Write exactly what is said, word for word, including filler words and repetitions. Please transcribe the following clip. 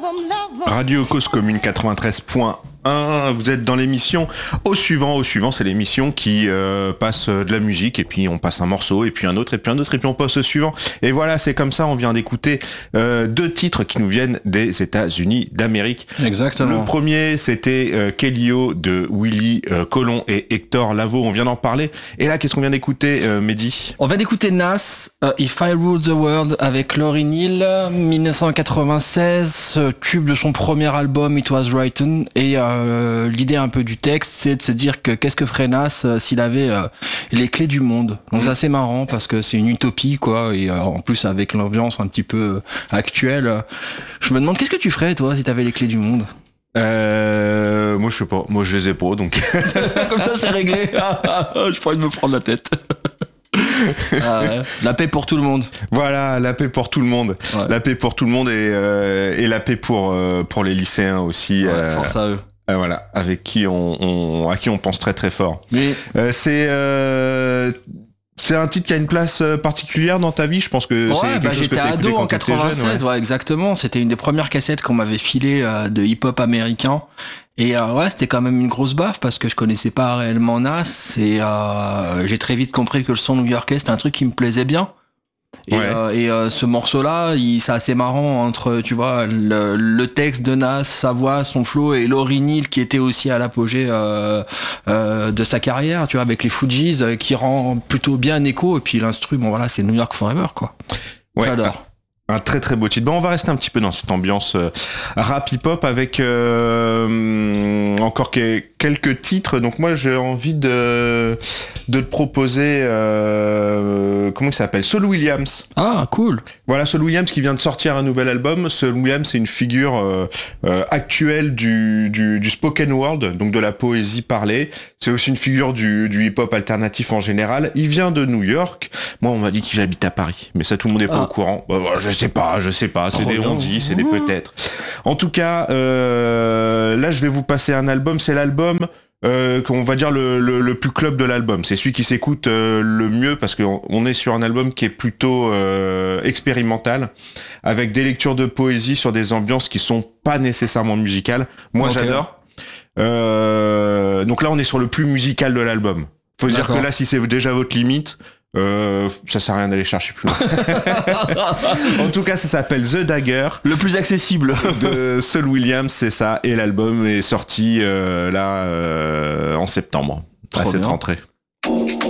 Radio Cause Commune quatre-vingt-treize point un, vous êtes dans l'émission Au Suivant. Au Suivant, c'est l'émission qui euh, passe de la musique et puis on passe un morceau et puis un autre et puis un autre et puis on passe au suivant. Et voilà, c'est comme ça, on vient d'écouter euh, deux titres qui nous viennent des États-Unis d'Amérique. Exactement. Le premier, c'était euh, Kellyo de Willy euh, Colon et Hector Lavoe, on vient d'en parler. Et là, qu'est-ce qu'on vient d'écouter, euh, Mehdi ? On vient d'écouter Nas, uh, If I Rule the World avec Lauryn Hill, dix-neuf cent quatre-vingt-seize, tube de son premier album It Was Written. Et euh, l'idée un peu du texte, c'est de se dire que qu'est-ce que ferait Nas euh, s'il avait euh, les clés du monde. Donc mmh. c'est assez marrant parce que c'est une utopie, quoi. Et euh, en plus avec l'ambiance un petit peu euh, actuelle, euh, je me demande qu'est-ce que tu ferais toi si t'avais les clés du monde. Euh, moi je sais pas, moi je les ai pas donc. Comme ça c'est réglé. Je pourrais me prendre la tête. Ah ouais. La paix pour tout le monde. Voilà, la paix pour tout le monde. Ouais. La paix pour tout le monde et, euh, et la paix pour, euh, pour les lycéens aussi. Ouais, euh, force à eux. Euh, voilà, avec qui on, on, à qui on pense très très fort. Mais... Euh, c'est... Euh, C'est un titre qui a une place particulière dans ta vie, je pense que ouais, c'est quelque bah, chose j'étais que t'as écouté ado quand en quatre-vingt-seize, jeune, ouais. ouais, exactement. C'était une des premières cassettes qu'on m'avait filé euh, de hip-hop américain. Et euh, ouais, c'était quand même une grosse baffe parce que je connaissais pas réellement Nas et euh, j'ai très vite compris que le son new-yorkais c'était un truc qui me plaisait bien. Et, ouais. euh, et euh, ce morceau-là, il, c'est assez marrant entre, tu vois, le, le texte de Nas, sa voix, son flow et Lauryn Hill qui était aussi à l'apogée euh, euh, de sa carrière, tu vois, avec les Fugees euh, qui rend plutôt bien écho. Et puis l'instru, bon voilà, c'est New York Forever, quoi. Ouais. J'adore. Un très très beau titre. Bon, on va rester un petit peu dans cette ambiance euh, rap hip-hop avec euh, encore que, quelques titres. Donc moi j'ai envie de, de te proposer euh, comment il s'appelle, Saul Williams. Ah cool. Voilà, Saul Williams qui vient de sortir un nouvel album. Saul Williams c'est une figure euh, euh, actuelle du, du, du spoken word, donc de la poésie parlée. C'est aussi une figure du, du hip-hop alternatif en général. Il vient de New York. Moi on m'a dit qu'il habite à Paris, mais ça tout le monde n'est pas ah. au courant. Bah, voilà, je Je sais pas, je sais pas, c'est oh des on dit, c'est des peut-être. En tout cas, euh, là je vais vous passer un album, c'est l'album euh, qu'on va dire le, le, le plus club de l'album. C'est celui qui s'écoute euh, le mieux parce qu'on on est sur un album qui est plutôt euh, expérimental, avec des lectures de poésie sur des ambiances qui sont pas nécessairement musicales. Moi okay. j'adore. Euh, donc là on est sur le plus musical de l'album. Faut se dire que là si c'est déjà votre limite, Euh, ça sert à rien d'aller chercher plus loin. En tout cas, ça s'appelle The Dagger. Le plus accessible. De Saul Williams, c'est ça. Et l'album est sorti euh, là euh, en septembre. Trop à cette bien. rentrée.